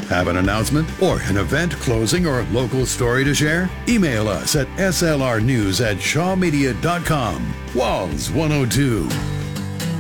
Have an announcement or an event closing or local story to share? Email us at slrnews@shawmedia.com. Walls 102.